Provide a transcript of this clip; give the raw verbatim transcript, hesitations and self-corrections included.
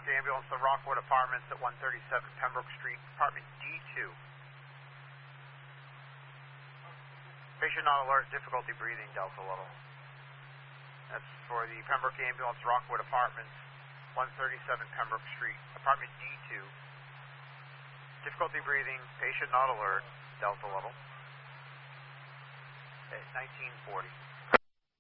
Ambulance to Rockwood Apartments at one thirty-seven Pembroke Street, apartment D two. Patient not alert, difficulty breathing, Delta level. That's for the Pembroke Ambulance, Rockwood Apartments, one thirty-seven Pembroke Street, apartment D two. Difficulty breathing, patient not alert, Delta level. Okay, nineteen forty.